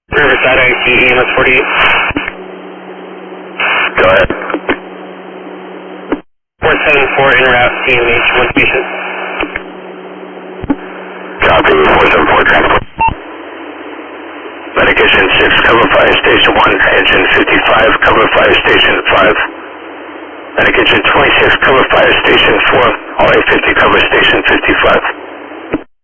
Riverside IC EMS 48. Go ahead. 474 en route CMH, one patient. Copy, 474 transport. Medication 6, cover fire station 1, engine 55, cover fire station 5. Medication 26, cover fire station 4, RA50, cover station 55.